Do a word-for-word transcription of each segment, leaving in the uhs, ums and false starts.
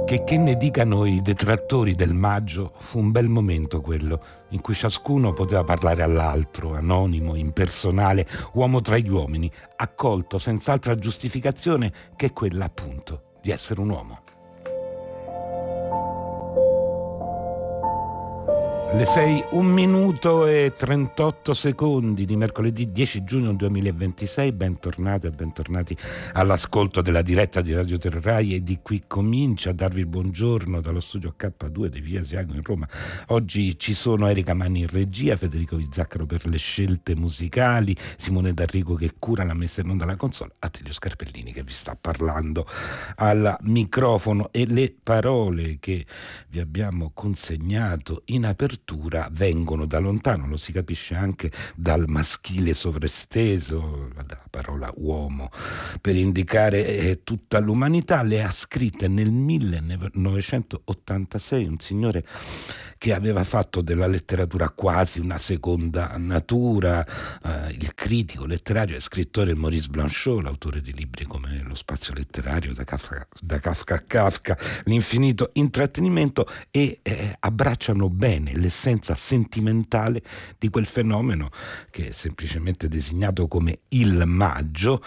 Che che ne dicano i detrattori del maggio, fu un bel momento quello, in cui ciascuno poteva parlare all'altro, anonimo, impersonale, uomo tra gli uomini, accolto senza altra giustificazione che quella, appunto, di essere un uomo. Le sei, un minuto e trentotto secondi di mercoledì dieci giugno duemilaventisei, bentornati e bentornati all'ascolto della diretta di Radio Terrai, e di qui comincia a darvi il buongiorno dallo studio acca due di Via Asiago in Roma. Oggi ci sono Erika Manni in regia, Federico Vizzaccaro per le scelte musicali, Simone D'Arrigo che cura la messa in onda alla console, Attilio Scarpellini che vi sta parlando al microfono, e le parole che vi abbiamo consegnato in apertura vengono da lontano, lo si capisce anche dal maschile sovraesteso, dalla parola uomo, per indicare eh, tutta l'umanità. Le ha scritte nel millenovecentottantasei un signore che aveva fatto della letteratura quasi una seconda natura, eh, il critico letterario e scrittore Maurice Blanchot, l'autore di libri come Lo spazio letterario, da Kafka, da Kafka a Kafka, L'infinito intrattenimento, e eh, abbracciano bene l'essenza sentimentale di quel fenomeno che è semplicemente designato come il maggio,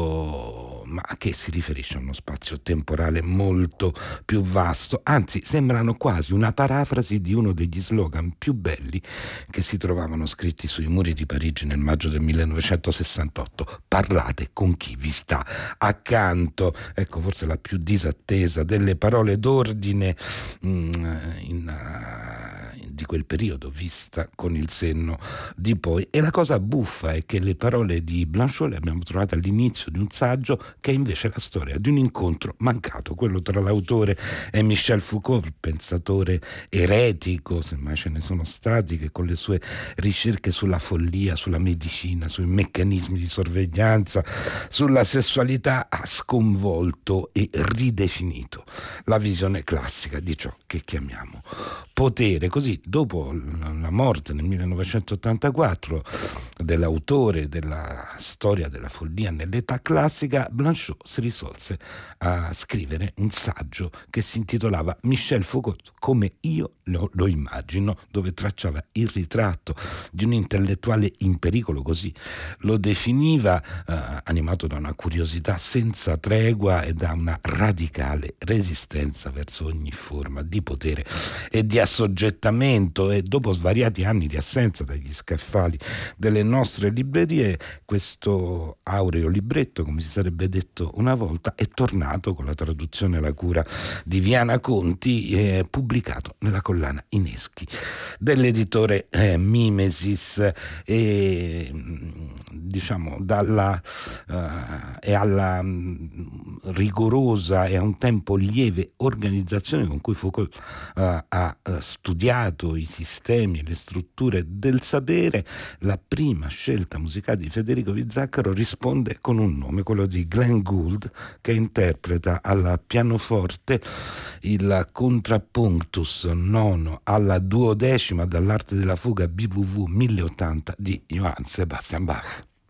oh, ma che si riferisce a uno spazio temporale molto più vasto. Anzi, sembrano quasi una parafrasi di uno degli slogan più belli che si trovavano scritti sui muri di Parigi nel maggio del millenovecentosessantotto: parlate con chi vi sta accanto. Ecco, forse la più disattesa delle parole d'ordine mm, in, uh, di quel periodo, vista con il senno di poi. E la cosa buffa è che le parole di Blanchot le abbiamo trovate all'inizio di un saggio che è invece la storia di un incontro mancato, quello tra l'autore e Michel Foucault, il pensatore eretico, se mai ce ne sono stati, che con le sue ricerche sulla follia, sulla medicina, sui meccanismi di sorveglianza, sulla sessualità ha sconvolto e ridefinito la visione classica di ciò che chiamiamo potere. Così, dopo la morte nel millenovecentottantaquattro dell'autore della storia della follia nell'età classica, Blanchot si risolse a scrivere un saggio che si intitolava Michel Foucault come io lo, lo immagino, dove tracciava il ritratto di un intellettuale in pericolo, così lo definiva, eh, animato da una curiosità senza tregua e da una radicale resistenza verso ogni forma di potere e di assoggettamento. E dopo svariati anni di assenza dagli scaffali delle nostre librerie, questo aureo libretto, come si sarebbe detto una volta, è tornato con la traduzione e la cura di Viana Conti, eh, pubblicato nella collana Ineschi dell'editore eh, Mimesis, e diciamo dalla uh, e alla um, rigorosa e a un tempo lieve organizzazione con cui Foucault uh, ha uh, studiato i sistemi e le strutture del sapere, la prima scelta musicale di Federico Vizzaccaro risponde con un nome, quello di Glenn Gould, che interpreta al pianoforte il contrappunctus nono alla duodecima dall'arte della fuga B W V mille ottanta di Johann Sebastian Bach.